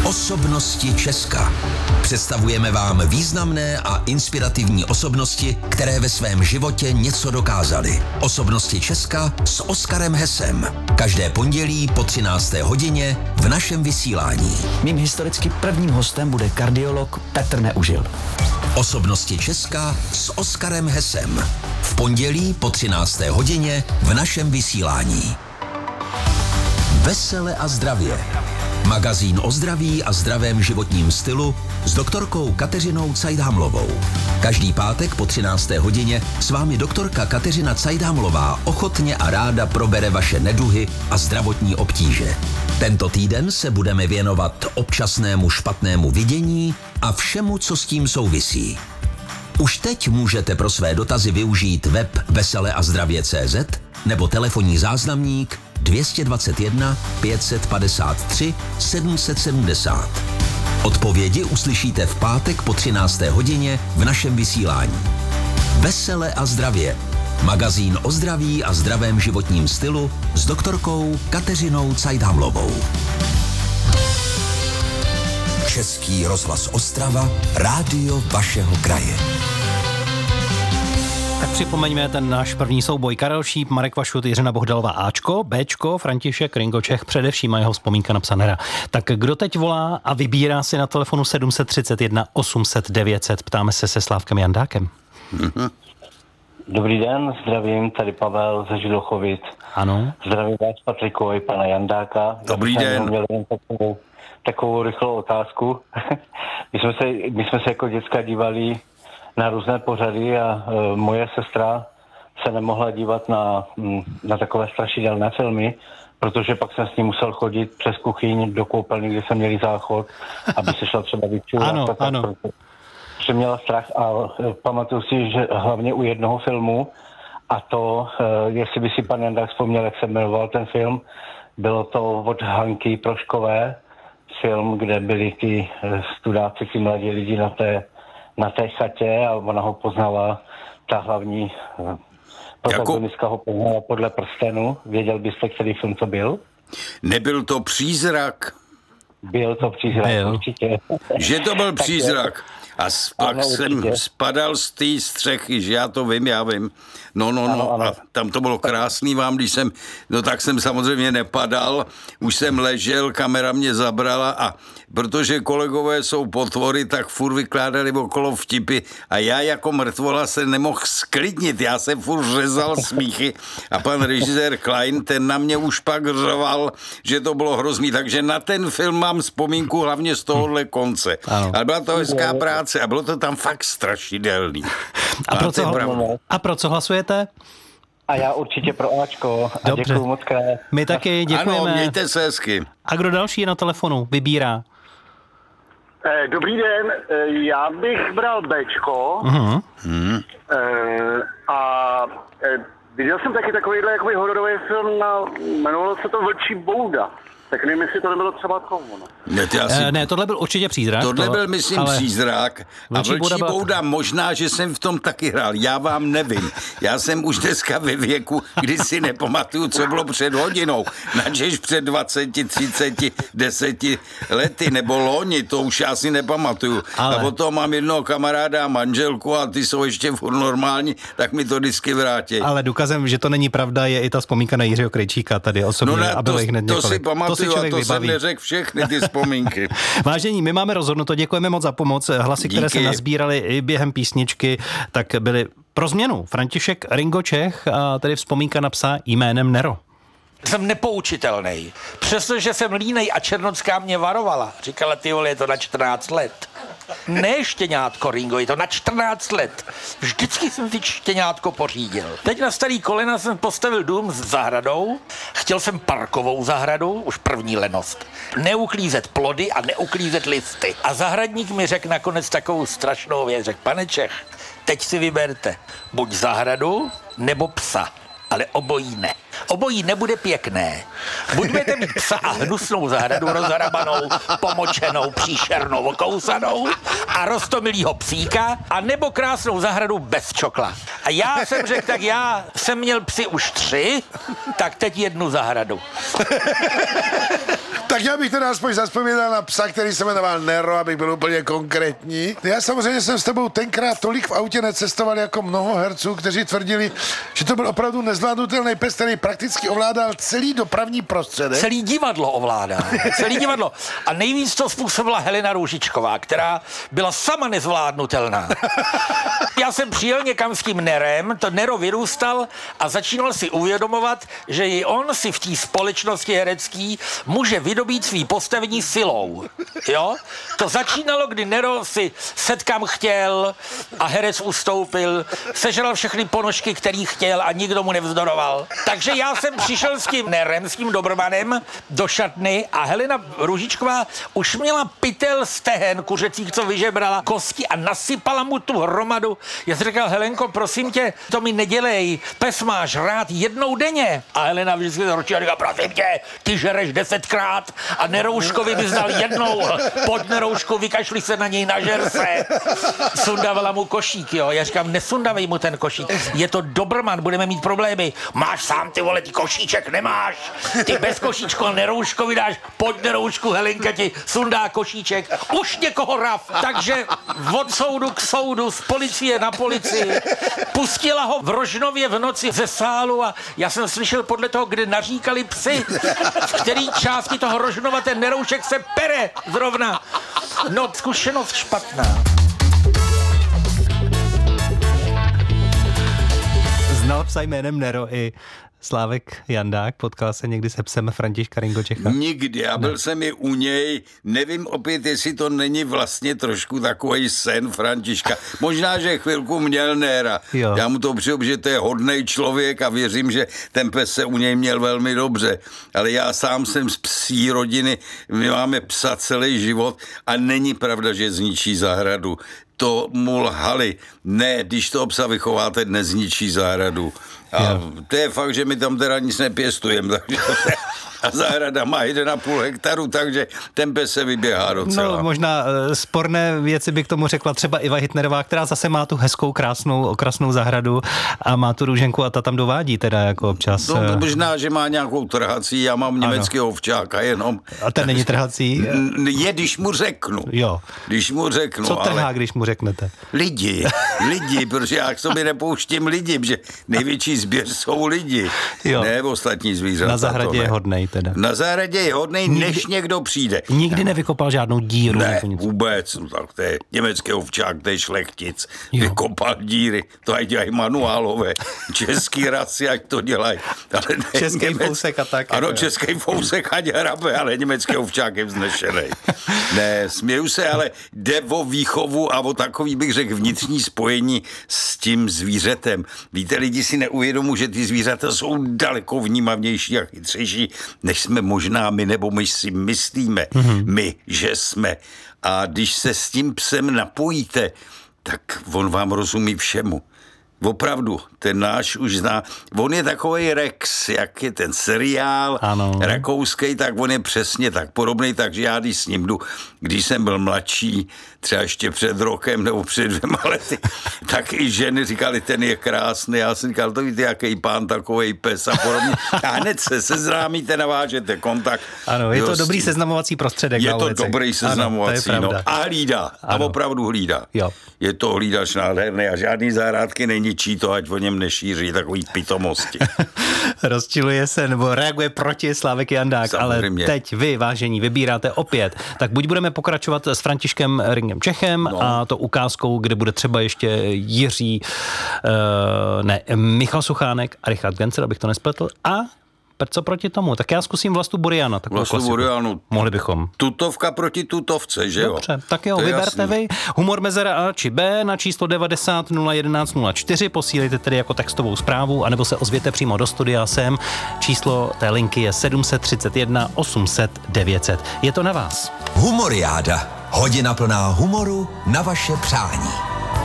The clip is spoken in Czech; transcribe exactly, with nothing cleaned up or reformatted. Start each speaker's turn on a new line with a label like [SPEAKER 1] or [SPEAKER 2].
[SPEAKER 1] Osobnosti Česka. Představujeme vám významné a inspirativní osobnosti, které ve svém životě něco dokázaly. Osobnosti Česka s Oskarem Hesem. Každé pondělí po třinácté hodině v našem vysílání.
[SPEAKER 2] Mým historicky prvním hostem bude kardiolog Petr Neužil.
[SPEAKER 1] Osobnosti Česka s Oskarem Hesem. V pondělí po třinácté hodině v našem vysílání. Vesele a zdravě. Magazín o zdraví a zdravém životním stylu s doktorkou Kateřinou Cajdhamlovou. Každý pátek po třinácté hodině s vámi doktorka Kateřina Cajdhamlová ochotně a ráda probere vaše neduhy a zdravotní obtíže. Tento týden se budeme věnovat občasnému špatnému vidění a všemu, co s tím souvisí. Už teď můžete pro své dotazy využít web vesele a zdravě tečka cé zet nebo telefonní záznamník dvě stě dvacet jedna pět set padesát tři sedm set sedmdesát. Odpovědi uslyšíte v pátek po třinácté hodině v našem vysílání. Vesele a zdravě. Magazín o zdraví a zdravém životním stylu s doktorkou Kateřinou Cajdhamlovou. Český rozhlas Ostrava, rádio vašeho kraje.
[SPEAKER 3] Tak připomeňme ten náš první souboj. Karel Šíp, Marek Vašut, Jiřina Bohdalová Ačko, Bčko, František Ringočech, především a jeho vzpomínka na Psanera. Tak kdo teď volá a vybírá si na telefonu sedm set třicet jedna osm set devět set? Ptáme se se Slávkem Jandákem.
[SPEAKER 4] Mm-hmm. Dobrý den, zdravím, tady Pavel ze Židochovic.
[SPEAKER 3] Ano.
[SPEAKER 4] Zdravím vás, Patriku, i pana Jandáka.
[SPEAKER 5] Dobrý den.
[SPEAKER 4] Měl jen takovou, takovou rychlou otázku. my, jsme se, my jsme se jako děcka dívali na různé pořady a e, moje sestra se nemohla dívat na, na takové strašidelné filmy, protože pak jsem s ní musel chodit přes kuchyň do koupelny, kde jsme měli záchod, aby se šla třeba vyčůrat.
[SPEAKER 3] Ano,
[SPEAKER 4] tak,
[SPEAKER 3] ano.
[SPEAKER 4] Protože měla strach a e, pamatuju si, že hlavně u jednoho filmu, a to, e, jestli by si pan Jandák vzpomněl, jak se jmenoval ten film, bylo to od Hanky Proškové, film, kde byli ty e, studáci, ty mladí lidi na té na té chatě a ona ho poznala, ta hlavní protagonistka ho poznala podle prstenu. Věděl byste, který film to byl?
[SPEAKER 5] Nebyl to Přízrak?
[SPEAKER 4] Byl to Přízrak, byl. Určitě.
[SPEAKER 5] Že to byl Přízrak. A pak ano, jsem spadal z té střechy, že já to vím, já vím. No, no,
[SPEAKER 4] ano,
[SPEAKER 5] no,
[SPEAKER 4] ano.
[SPEAKER 5] A tam to bylo krásný vám, když jsem, no tak jsem samozřejmě nepadal, už jsem ležel, kamera mě zabrala a protože kolegové jsou potvory, tak furt vykládali okolo vtipy a já jako mrtvola se nemohl sklidnit, já jsem furt řezal smíchy a pan režisér Klein, ten na mě už pak řval, že to bylo hrozný, takže na ten film mám vzpomínku hlavně z tohohle konce. Ano. Ale byla to hezká práce a bylo to tam fakt strašidelný.
[SPEAKER 3] A pro, co, a pro co hlasujete?
[SPEAKER 4] A já určitě pro Ačko. A
[SPEAKER 3] dobře.
[SPEAKER 4] Děkuju moc krát.
[SPEAKER 3] My taky děkujeme.
[SPEAKER 5] Ano, mějte se hezky.
[SPEAKER 3] A kdo další je na telefonu? Vybírá.
[SPEAKER 6] Eh, dobrý den, eh, já bych bral Bčko.
[SPEAKER 3] Uh-huh.
[SPEAKER 5] Hmm.
[SPEAKER 6] Eh, a eh, viděl jsem taky takovýhle jakoby hororový film, na, jmenovalo se to Vlčí bouda. Tak nevím, jestli to nebylo třeba to ono.
[SPEAKER 5] Ne, to asi...
[SPEAKER 3] e, ne, tohle byl určitě Přízrak.
[SPEAKER 5] Tohle
[SPEAKER 3] to,
[SPEAKER 5] byl, myslím,
[SPEAKER 3] ale...
[SPEAKER 5] Přízrak. A Vlčí bouda, byla... bouda, možná, že jsem v tom taky hrál. Já vám nevím. Já jsem už dneska ve věku, kdy si nepamatuju, co bylo před hodinou. Načež před dvaceti, třiceti, deseti lety, nebo loni, to už já si nepamatuju. Ale... A potom mám jednoho kamaráda a manželku a ty jsou ještě furt normální, tak mi to vždycky vrátí.
[SPEAKER 3] Ale důkazem, že to není pravda, je i ta vzpomínka na Jiřího Krejčíka tady osobně.
[SPEAKER 5] No ne,
[SPEAKER 3] a bylo
[SPEAKER 5] to,
[SPEAKER 3] jich hned
[SPEAKER 5] to si pamatuju. A to
[SPEAKER 3] vybaví.
[SPEAKER 5] jsem neřekl všechny ty vzpomínky.
[SPEAKER 3] Vážení, my máme rozhodnuto, děkujeme moc za pomoc. Hlasy,
[SPEAKER 5] díky.
[SPEAKER 3] Které se nazbíraly i během písničky, tak byly pro změnu. František Ringočech a tedy vzpomínka na psa jménem Nero.
[SPEAKER 7] Jsem nepoučitelný. Přestože jsem línej a Černocká mě varovala. Říkala, ty vole, je to na čtrnáct let. Ne štěňátko, Ringo, je to na čtrnáct let. Vždycky jsem si štěňátko pořídil. Teď na starý kolena jsem postavil dům s zahradou. Chtěl jsem parkovou zahradu, už první lenost. Neuklízet plody a neuklízet listy. A zahradník mi řekl nakonec takovou strašnou věc. Řekl, pane Čech, teď si vyberte buď zahradu, nebo psa. Ale obojí ne. Obojí nebude pěkné. Buď budete mít psa a hnusnou zahradu rozhrabanou, pomočenou, příšernou, okousanou a roztomilýho psíka, a nebo krásnou zahradu bez čokla. A já jsem řekl, tak já jsem měl psy už tři, tak teď jednu zahradu.
[SPEAKER 8] Tak já bych teda aspoň zazpomínal na psa, který se jmenoval Nero, abych byl úplně konkrétní. Já samozřejmě jsem s tebou tenkrát tolik v autě necestoval jako mnoho herců, kteří tvrdili, že to byl opravdu nezvládnutelný pes, který prakticky ovládal celý dopravní prostředek.
[SPEAKER 7] Celý divadlo ovládá. Celý divadlo. A nejvíc to způsobila Helena Růžičková, která byla sama nezvládnutelná. Já jsem přijel někam s tím Nerem, to Nero vyrůstal a začínal si uvědomovat, že i on si v té společnosti herecký může vydobít svý postavení silou. Jo? To začínalo, kdy Nero si setkám chtěl a herec ustoupil, sežral všechny ponožky, který chtěl a nikdo mu nevzdoroval. Takže já jsem přišel s tím Nerem, s tím Dobrmanem do šatny a Helena Růžičková už měla pytel stehen kuřecích, co vyžebrala kosti a nasypala mu tu hromadu. Já jsem říkal, Helenko, prosím tě, to mi nedělej, pes máš rád jednou denně. A Helena vždycky zročí a říká, prosím tě, ty žereš desetkrát a Nerouškovi bys dal jednou. Pojď Neroušku, vykašli se na něj, nažer se. Sundávala mu košík, jo. Já říkám, nesundavej mu ten košík. Je to Dobrman, budeme mít problémy. Máš sám, ty vole, ty košíček nemáš. Ty bez košíčko Nerouškovi dáš. Pojď Neroušku, Helenka ti sundá košíček. Už někoho raf. Takže od soudu k soudu, z policie na policii. Pustila ho v Rožnově v noci ze sálu a já jsem slyšel podle toho, kde naříkali psy, v který části toho Rožnova ten Neroušek se pere zrovna. No, zkušenost špatná.
[SPEAKER 3] Znal psa jménem Nero i Slávek Jandák, potkal se někdy se psem Františka Ringočecha?
[SPEAKER 5] Nikdy, já byl jsem i u něj, nevím opět, jestli to není vlastně trošku takový sen Františka. Možná, že chvilku měl Nera. Jo. Já mu to přijdu, že to je hodnej člověk a věřím, že ten pes se u něj měl velmi dobře. Ale já sám jsem z psí rodiny, my máme psa celý život a není pravda, že zničí zahradu. To mu lhali. Ne, když toho psa vychováte, nezničí zahradu. A yeah. to je fakt, že my tam teda nic nepěstujeme, takže a zahrada má jeden a půl hektaru, takže ten pes se vyběhá docela.
[SPEAKER 3] No, možná uh, sporné věci by k tomu řekla třeba Iva Hitnerová, která zase má tu hezkou, krásnou, okrasnou zahradu a má tu růženku a ta tam dovádí teda jako občas.
[SPEAKER 5] No, možná, že má nějakou trhací, já mám německého ovčáka jenom.
[SPEAKER 3] A ten není trhací?
[SPEAKER 5] Je, když mu řeknu.
[SPEAKER 3] Jo.
[SPEAKER 5] Když mu řeknu.
[SPEAKER 3] Co trhá,
[SPEAKER 5] ale...
[SPEAKER 3] když mu řeknete?
[SPEAKER 5] Lidi, lidi, protože já k sobě nepouštím lidi, protože největší sběr jsou lidi, jo. Ne ostatní zvířata.
[SPEAKER 3] Na zahradě je hodnej teda.
[SPEAKER 5] Na zahradě je hodnej, nikdy, než někdo přijde.
[SPEAKER 3] Nikdy nevykopal žádnou díru?
[SPEAKER 5] Ne, vůbec, no tak to je německý ovčák, to je šlechtic, jo. Vykopal díry, to ať dělají manuálové, český rasy, ať to dělají. Ale
[SPEAKER 3] ne, český němec... fousek a tak.
[SPEAKER 5] Ano, český fousek ať hrabe, ale německý ovčák je vznešenej. Ne, směju se, ale jde o výchovu a o takový, bych řekl, vnitřní spojení s tím zvířetem. Víte, lidi si neuvědomují, že ty zvířata jsou daleko vnímavnější a chytřejší, než jsme možná my, nebo my si myslíme, mm-hmm. my, že jsme. A když se s tím psem napojíte, tak on vám rozumí všemu. Opravdu, ten náš už zná. On je takovej Rex, jak je ten seriál ano. rakouský, tak on je přesně tak podobný, takže já když s ním jdu, když jsem byl mladší, třeba ještě před rokem nebo před dvěma lety, tak i ženy říkali, ten je krásný. Já jsem říkal, to víte, jaký pán, takovej pes a podobně. A hned se seznámíte, navážete kontakt.
[SPEAKER 3] Ano, je to jo, dobrý seznamovací prostředek.
[SPEAKER 5] Je to dobrý seznamovací, ano, no. A hlídá. Ano. A opravdu hlídá. Jo. Je to hlídač nádherný a žádný zahrádky neníčí to, ať o něm nešíří takový pitomosti.
[SPEAKER 3] Rozčiluje se nebo reaguje proti Slávek Jandák, samozřejmě. Ale teď vy, vážení, vybíráte opět. Tak buď budeme pokračovat s Františkem Ringem Čechem no. a to ukázkou, kde bude třeba ještě Jiří, uh, ne, Michal Suchánek a Richard Gencer, abych to nespletl, a co proti tomu? Tak já zkusím Vlastu Buriana.
[SPEAKER 5] Vlastu Burianu.
[SPEAKER 3] Mohli bychom.
[SPEAKER 5] Tutovka proti tutovce, že jo?
[SPEAKER 3] Dobře, tak jo, vyberte jasný. Vy. Humor mezera A či B na číslo devadesát nula jedenáct nula čtyři, posílejte tedy jako textovou zprávu, anebo se ozvěte přímo do studia sem. Číslo té linky je sedm set třicet jedna osm set devět set. Je to na vás.
[SPEAKER 1] Humoriáda. Hodina plná humoru na vaše přání.